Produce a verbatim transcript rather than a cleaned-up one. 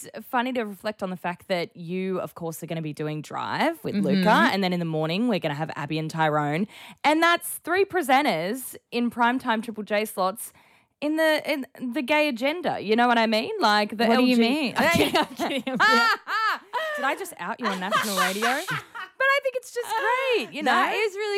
it's funny to reflect on the fact that you, of course, are going to be doing Drive with Mm-hmm. Luca, and then in the morning we're going to have Abby and Tyrone, and that's three presenters in primetime Triple J slots in the in the gay agenda. You know what I mean? Like the What L G- do you mean? I'm kidding, I'm kidding, I'm kidding. Did I just out you on national radio? But I think it's just great, you know. That is really